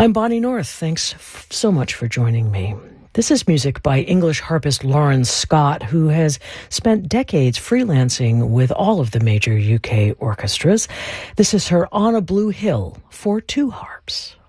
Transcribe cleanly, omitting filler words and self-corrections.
I'm Bonnie North. Thanks so much for joining me. This is music by English harpist Lauren Scott, who has spent decades freelancing with all of the major UK orchestras. This is her On a Blue Hill for two harps.